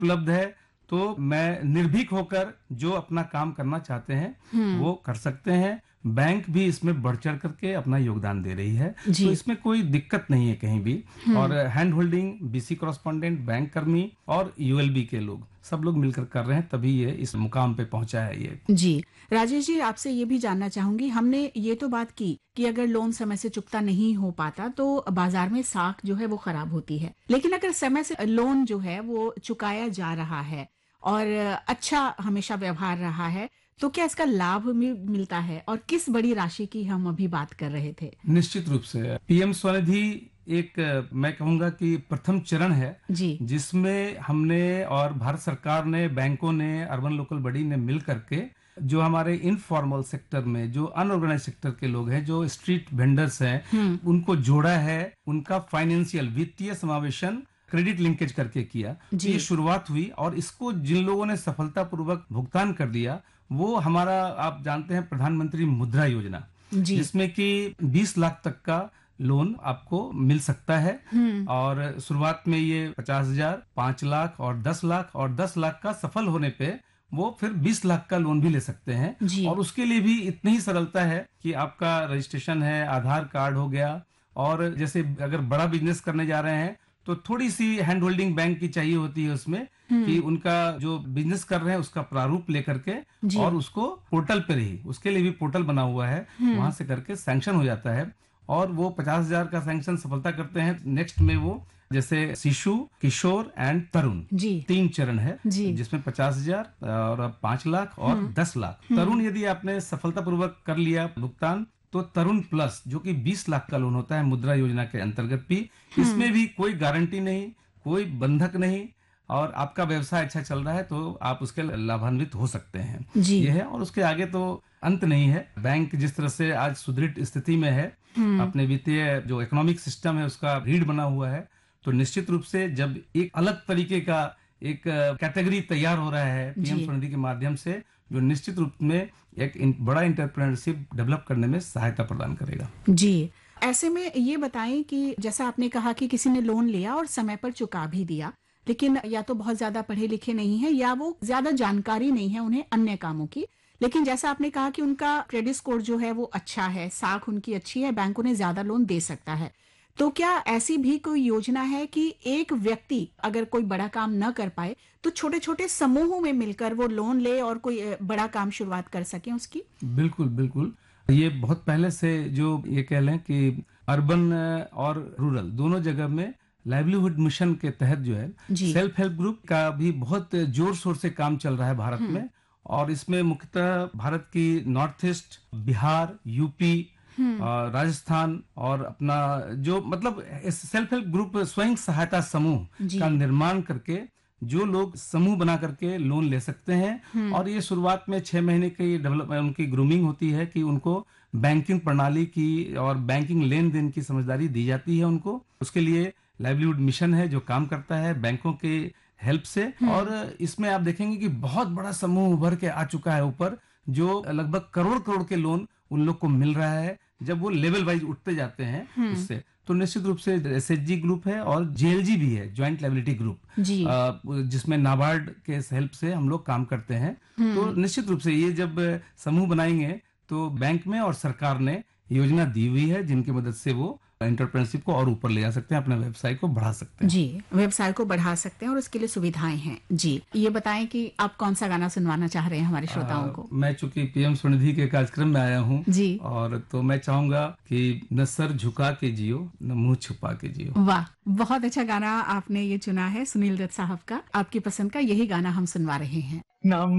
उपलब्ध है, तो मैं निर्भीक होकर जो अपना काम करना चाहते हैं वो कर सकते हैं। बैंक भी इसमें बढ़ चढ़ करके अपना योगदान दे रही है, जी। तो इसमें कोई दिक्कत नहीं है कहीं भी। और hand holding, BC correspondent, bank कर्मी और यूएलबी के लोग सब लोग मिलकर कर रहे हैं, तभी ये इस मुकाम पे पहुंचा है ये। जी राजेश जी, आपसे ये भी जानना चाहूंगी, हमने ये तो बात की कि अगर लोन समय से चुकता नहीं हो पाता तो बाजार में साख जो है वो खराब होती है, लेकिन अगर समय से लोन जो है वो चुकाया जा रहा है और अच्छा हमेशा व्यवहार रहा है, तो क्या इसका लाभ मिलता है? और किस बड़ी राशि की हम अभी बात कर रहे थे? निश्चित रूप से पीएम स्वनिधि एक मैं कहूंगा कि प्रथम चरण है जी। जिसमें हमने और भारत सरकार ने, बैंकों ने, अर्बन लोकल बॉडी ने मिल करके जो हमारे इनफॉर्मल सेक्टर में जो अनऑर्गेनाइज सेक्टर के लोग हैं, जो स्ट्रीट वेंडर्स हैं, उनको जोड़ा है, उनका फाइनेंशियल वित्तीय समावेशन क्रेडिट लिंकेज करके किया। तो ये शुरुआत हुई और इसको जिन लोगों ने सफलतापूर्वक भुगतान कर दिया वो हमारा, आप जानते हैं, प्रधानमंत्री मुद्रा योजना, जिसमें कि 20 लाख तक का लोन आपको मिल सकता है। और शुरुआत में ये 50,000, 5 लाख और 10 लाख, और 10 लाख का सफल होने पे वो फिर 20 लाख का लोन भी ले सकते हैं। और उसके लिए भी इतनी ही सरलता है कि आपका रजिस्ट्रेशन है, आधार कार्ड हो गया, और जैसे अगर बड़ा बिजनेस करने जा रहे हैं तो थोड़ी सी हैंड होल्डिंग बैंक की चाहिए होती है उसमें, कि उनका जो बिजनेस कर रहे हैं उसका प्रारूप लेकर के और उसको पोर्टल पर ही, उसके लिए भी पोर्टल बना हुआ है, वहां से करके सैंक्शन हो जाता है। और वो 50,000 का सैंक्शन सफलता करते हैं, नेक्स्ट में वो जैसे शिशु, किशोर एंड तरुण, 3 चरण है जिसमें 50,000 और 5 लाख और 10 लाख। तरुण यदि आपने सफलतापूर्वक कर लिया भुगतान तो तरुण प्लस जो कि 20 लाख का लोन होता है मुद्रा योजना के अंतर्गत भी, इसमें भी कोई गारंटी नहीं, कोई बंधक नहीं, और आपका व्यवसाय अच्छा चल रहा है तो आप उसके लाभान्वित हो सकते हैं। ये है, और उसके आगे तो अंत नहीं है। बैंक जिस तरह से आज सुदृढ़ स्थिति में है, अपने वित्तीय जो इकोनॉमिक सिस्टम है उसका रीढ़ बना हुआ है, तो निश्चित रूप से जब एक अलग तरीके का एक कैटेगरी तैयार हो रहा है पीएम स्वनिधि के माध्यम से, जो निश्चित रूप में एक बड़ा एंटरप्रेन्योरशिप डेवलप करने में सहायता प्रदान करेगा। जी, ऐसे में ये बताएं कि जैसा आपने कहा कि किसी ने लोन लिया और समय पर चुका भी दिया, लेकिन या तो बहुत ज्यादा पढ़े लिखे नहीं है या वो ज्यादा जानकारी नहीं है उन्हें अन्य कामों की, लेकिन जैसा आपने कहा कि उनका क्रेडिट स्कोर जो है वो अच्छा है, साख उनकी अच्छी है, बैंक उन्हें ज्यादा लोन दे सकता है, तो क्या ऐसी भी कोई योजना है कि एक व्यक्ति अगर कोई बड़ा काम न कर पाए तो छोटे छोटे समूहों में मिलकर वो लोन ले और कोई बड़ा काम शुरुआत कर सके उसकी? बिल्कुल बिल्कुल, ये बहुत पहले से जो ये कह लें कि अर्बन और रूरल दोनों जगह में लाइवलीहुड मिशन के तहत जो है सेल्फ हेल्प ग्रुप का भी बहुत जोर शोर से काम चल रहा है भारत में। और इसमें मुख्यतः भारत की north east, Bihar, UP, Rajasthan और अपना जो मतलब सेल्फ हेल्प ग्रुप स्वयं सहायता समूह का निर्माण करके जो लोग समूह बना करके लोन ले सकते हैं। और ये शुरुआत में 6 महीने की डेवलपमेंट, उनकी ग्रूमिंग होती है कि उनको बैंकिंग प्रणाली की और बैंकिंग लेन देन की समझदारी दी जाती है उनको। उसके लिए लाइवलीहुड मिशन है जो काम करता है बैंकों के हेल्प से। और इसमें आप देखेंगे कि बहुत बड़ा समूह उभर के आ चुका है ऊपर, जो लगभग करोड़ करोड़ के लोन उन लोग को मिल रहा है जब वो लेवल वाइज उठते जाते हैं उससे। तो निश्चित रूप से एसएचजी ग्रुप है और जेएलजी भी है, ज्वाइंट लायबिलिटी ग्रुप, जिसमें नाबार्ड के हेल्प से हम लोग काम करते हैं। तो निश्चित रूप से ये जब समूह बनाएंगे तो बैंक में और सरकार ने योजना दी हुई है जिनकी मदद से वो एंटरप्रेन्योरशिप को और ऊपर ले जा सकते हैं, अपने व्यवसाय को बढ़ा सकते हैं। जी, व्यवसाय को बढ़ा सकते हैं और उसके लिए सुविधाएं हैं। जी, ये बताएं कि आप कौन सा गाना सुनवाना चाह रहे हैं हमारे श्रोताओं को? मैं चूंकि पीएम स्वनिधि के कार्यक्रम में आया हूँ जी, और तो मैं चाहूंगा कि न सर झुका के जियो न मुंह छुपा के जियो। वाह, बहुत अच्छा गाना आपने ये चुना है सुनील दत्त साहब का। आपकी पसंद का यही गाना हम सुनवा रहे हैं।